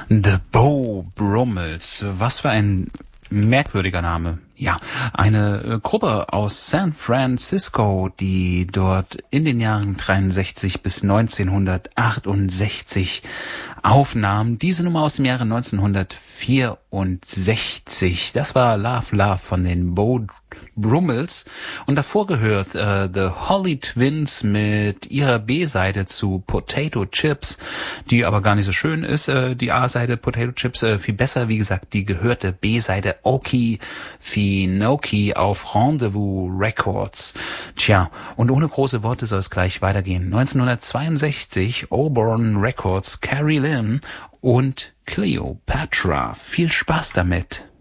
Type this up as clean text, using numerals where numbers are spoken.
The Beau Brummels. Was für ein merkwürdiger Name. Ja, eine Gruppe aus San Francisco, die dort in den Jahren 63 bis 1968 aufnahm. Diese Nummer aus dem Jahre 1964. Das war Love Love von den Beau Brummels. Und davor gehört The Holly Twins mit ihrer B-Seite zu Potato Chips, die aber gar nicht so schön ist. Die A-Seite Potato Chips viel besser. Wie gesagt, die gehörte B-Seite Okie Finoki auf Rendezvous Records. Tja, und ohne große Worte soll es gleich weitergehen. 1962 Auburn Records, Carrie Lynn und Cleopatra. Viel Spaß damit.